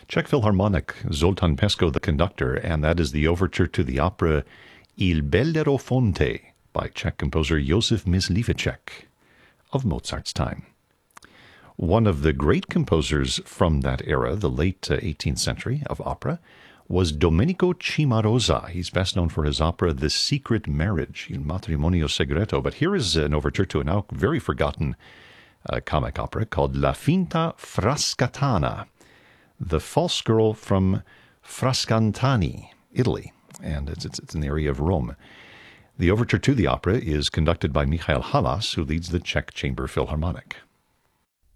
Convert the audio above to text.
Czech Philharmonic, Zoltán Pesko the conductor, and that is the overture to the opera Il Bellerofonte by Czech composer Josef Mysliveček of Mozart's time. One of the great composers from that era, the late 18th century, of opera, was Domenico Cimarosa. He's best known for his opera The Secret Marriage, Il Matrimonio Segreto. But here is an overture to a now very forgotten comic opera called La Finta Frascatana, the false girl from Frascantani, Italy, and it's in the area of Rome. The overture to the opera is conducted by Michael Halas, who leads the Czech Chamber Philharmonic.